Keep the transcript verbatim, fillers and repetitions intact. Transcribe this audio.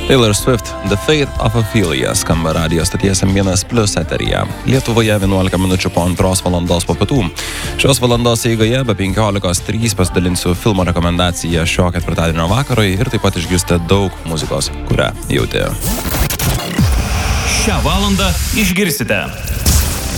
Taylor Swift, The Fate of Ophelia skamba radijo stoties M vienas plius eteryje. Lietuvoje vienuolika minučių po antros valandos po pietų. Šios valandos eigoje be penkiolikos trys pasidalinsiu filmo rekomendaciją šio ketvirtadienio vakarui ir taip pat išgirsite daug muzikos, kurią jautė. Šią valandą išgirsite